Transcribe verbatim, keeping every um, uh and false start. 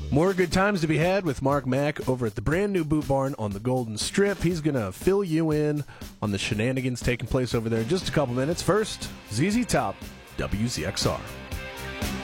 More good times to be had with Mark Mack over at the brand new Boot Barn on the Golden Strip. He's going to fill you in on the shenanigans taking place over there in just a couple minutes. First, Z Z Top, W Z X R.